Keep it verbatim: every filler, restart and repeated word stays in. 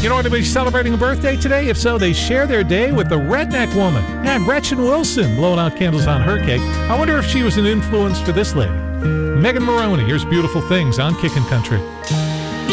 You know anybody celebrating a birthday today? If so, they share their day with the Redneck Woman. Yeah, Gretchen Wilson blowing out candles on her cake. I wonder if she was an influence for this lady. Megan Maroney, here's Beautiful Things on Kickin' Country.